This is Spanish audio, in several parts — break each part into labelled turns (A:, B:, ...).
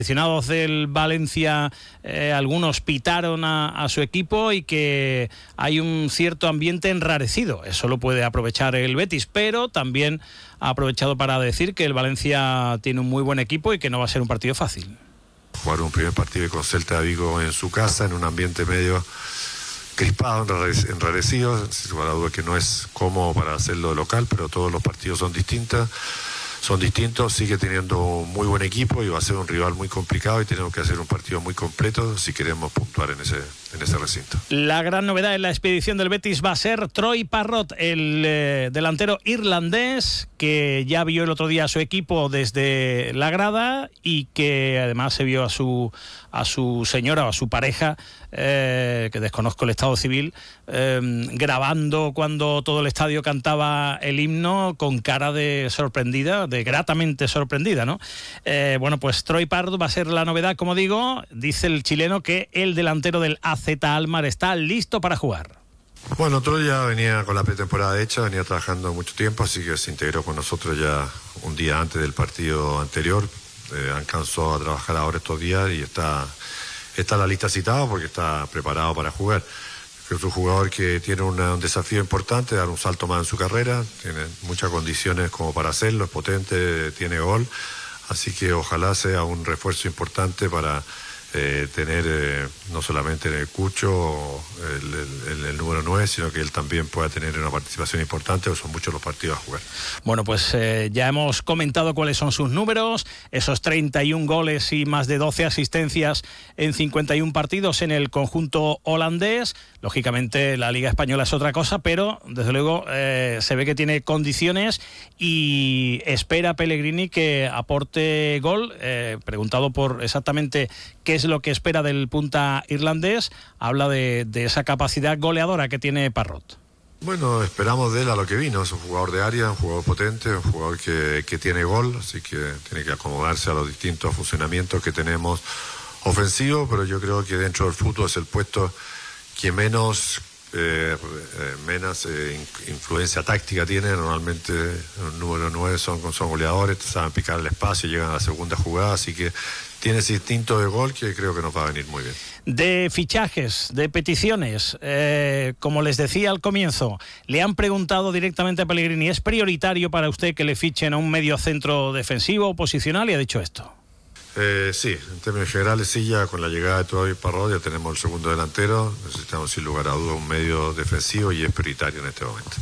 A: aficionados del Valencia, algunos pitaron a su equipo y que hay un cierto ambiente enrarecido. Eso lo puede aprovechar el Betis, pero también ha aprovechado para decir que el Valencia tiene un muy buen equipo y que no va a ser un partido fácil.
B: Jugar un primer partido con Celta de Vigo en su casa, en un ambiente medio crispado, enrarecido, sin lugar a duda que no es cómodo para hacerlo de local, pero todos los partidos son distintos, sigue teniendo un muy buen equipo y va a ser un rival muy complicado y tenemos que hacer un partido muy completo si queremos puntuar en ese recinto.
A: La gran novedad en la expedición del Betis va a ser Troy Parrott, el delantero irlandés que ya vio el otro día a su equipo desde la grada y que además se vio a su señora o a su pareja, que desconozco el estado civil, grabando cuando todo el estadio cantaba el himno con cara de sorprendida, de gratamente sorprendida, ¿no? Bueno, pues Troy Parrott va a ser la novedad, como digo. Dice el chileno que el delantero del AZ Alkmaar está listo para jugar.
B: Bueno, Troy ya venía con la pretemporada hecha, venía trabajando mucho tiempo, así que se integró con nosotros ya un día antes del partido anterior. Alcanzó a trabajar ahora estos días y está en la lista citada porque está preparado para jugar. Es un jugador que tiene un desafío importante, dar un salto más en su carrera, tiene muchas condiciones como para hacerlo, es potente, tiene gol, así que ojalá sea un refuerzo importante para tener no solamente en el Cucho el número 9, sino que él también pueda tener una participación importante, porque son muchos los partidos a jugar.
A: Bueno, pues ya hemos comentado cuáles son sus números, esos 31 goles y más de 12 asistencias en 51 partidos en el conjunto holandés. Lógicamente la Liga Española es otra cosa, pero desde luego se ve que tiene condiciones y espera Pellegrini que aporte gol. Preguntado por exactamente qué es lo que espera del punta irlandés, habla de esa capacidad goleadora que tiene Parrott.
B: Bueno, esperamos de él a lo que vino, es un jugador de área, un jugador potente, un jugador que tiene gol, así que tiene que acomodarse a los distintos funcionamientos que tenemos ofensivos, pero yo creo que dentro del fútbol es el puesto que menos influencia táctica tiene. Normalmente el número 9 son goleadores, saben picar el espacio, llegan a la segunda jugada, así que tiene ese instinto de gol que creo que nos va a venir muy bien.
A: De fichajes, de peticiones, como les decía al comienzo, le han preguntado directamente a Pellegrini, ¿es prioritario para usted que le fichen a un medio centro defensivo o posicional? Y ha dicho esto.
B: Sí, en términos generales sí, ya con la llegada de Troy Parrott ya tenemos el segundo delantero, necesitamos sin lugar a duda un medio defensivo y es prioritario en este momento.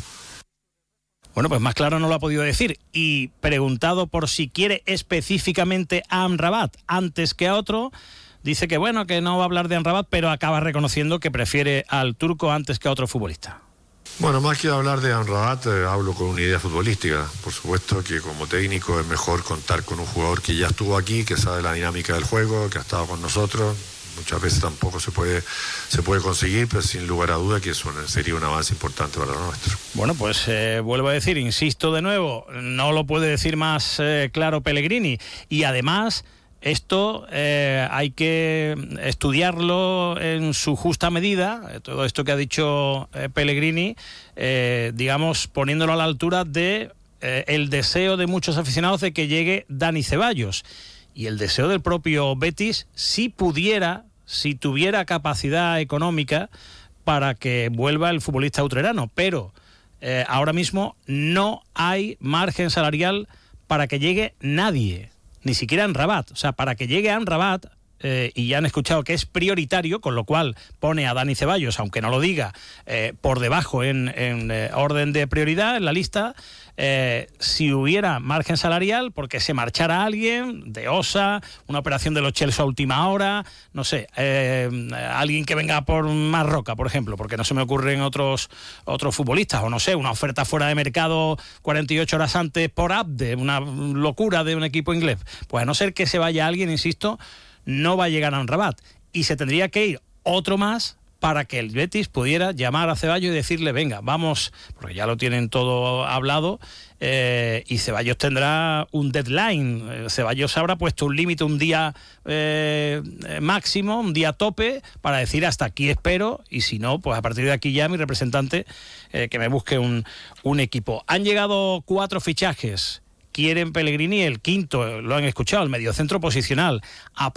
A: Bueno, pues más claro no lo ha podido decir. Y preguntado por si quiere específicamente a Amrabat antes que a otro, dice que bueno, que no va a hablar de Amrabat, pero acaba reconociendo que prefiere al turco antes que a otro futbolista.
B: Bueno, más que hablar de Amrabat, hablo con una idea futbolística. Por supuesto que como técnico es mejor contar con un jugador que ya estuvo aquí, que sabe la dinámica del juego, que ha estado con nosotros. Muchas veces tampoco se puede conseguir, pero sin lugar a duda que eso sería un avance importante para lo nuestro.
A: Bueno, pues vuelvo a decir, insisto de nuevo, no lo puede decir más claro Pellegrini. Y además, esto hay que estudiarlo en su justa medida, todo esto que ha dicho Pellegrini, digamos, poniéndolo a la altura de el deseo de muchos aficionados de que llegue Dani Ceballos. Y el deseo del propio Betis, si tuviera capacidad económica para que vuelva el futbolista utrerano, pero ahora mismo no hay margen salarial para que llegue nadie, ni siquiera Amrabat. O sea, para que llegue Amrabat, y ya han escuchado que es prioritario, con lo cual pone a Dani Ceballos, aunque no lo diga, por debajo en orden de prioridad en la lista. Si hubiera margen salarial, porque se marchara alguien de OSA, una operación de los Chelsea a última hora, no sé, alguien que venga por Marroca, por ejemplo, porque no se me ocurren otros futbolistas, o no sé, una oferta fuera de mercado 48 horas antes por Abde, una locura de un equipo inglés. Pues a no ser que se vaya alguien, insisto, no va a llegar a Amrabat y se tendría que ir otro más para que el Betis pudiera llamar a Ceballos y decirle, venga, vamos, porque ya lo tienen todo hablado, y Ceballos tendrá un deadline. Ceballos habrá puesto un límite, un día máximo, un día tope, para decir hasta aquí espero, y si no, pues a partir de aquí ya mi representante que me busque un equipo. Han llegado 4 fichajes. Quieren Pellegrini el quinto, lo han escuchado, el mediocentro posicional.